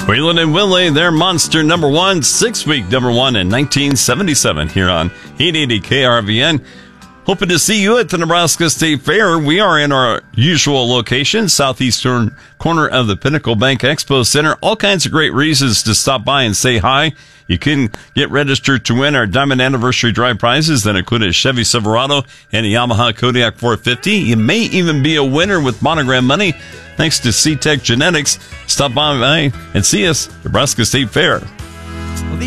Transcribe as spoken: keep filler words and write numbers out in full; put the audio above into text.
Waylon and Willie, their monster number one, six-week number one in nineteen seventy-seven here on eight eighty K R V N. Hoping to see you at the Nebraska State Fair. We are in our usual location, southeastern corner of the Pinnacle Bank Expo Center. All kinds of great reasons to stop by and say hi. You can get registered to win our Diamond Anniversary Drive prizes that include a Chevy Silverado and a Yamaha Kodiak four fifty. You may even be a winner with Monogram money thanks to C-Tech Genetics. Stop by and see us, Nebraska State Fair.